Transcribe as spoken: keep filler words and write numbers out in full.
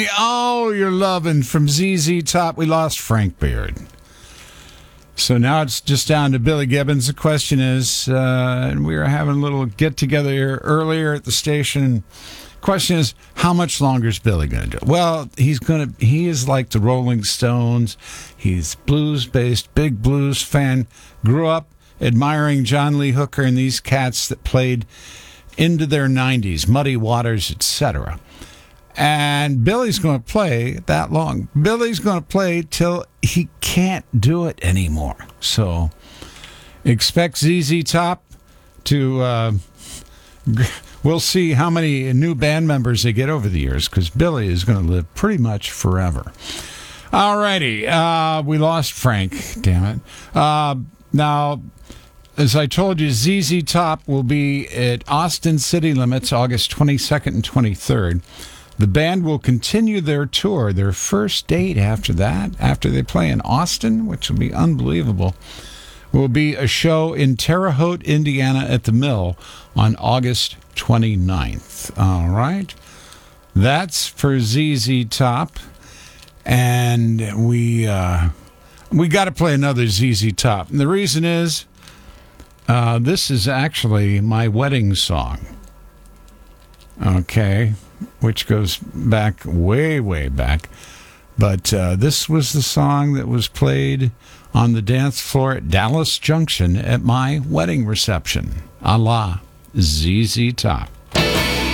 Oh, you're loving from Z Z Top. We lost Frank Beard. So now it's just down to Billy Gibbons. The question is, uh, and we were having a little get together here earlier at the station. Question is, how much longer is Billy going to do? Well, he's going to. He is like the Rolling Stones. He's blues based, big blues fan. Grew up admiring John Lee Hooker and these cats that played into their nineties, Muddy Waters, et cetera. And Billy's going to play that long. Billy's going to play till he can't do it anymore. So expect Z Z Top to, uh, we'll see how many new band members they get over the years, because Billy is going to live pretty much forever. All righty. Uh, we lost Frank, damn it. Uh, now, as I told you, Z Z Top will be at Austin City Limits August twenty-second and twenty-third. The band will continue their tour. Their first date after that, after they play in Austin, which will be unbelievable, will be a show in Terre Haute, Indiana at the Mill on August twenty-ninth. All right. That's for Z Z Top. And we uh, we got to play another Z Z Top. And the reason is, uh, this is actually my wedding song. Okay. Which goes back way, way back. But uh, this was the song that was played on the dance floor at Dallas Junction at my wedding reception. A la Z Z Top.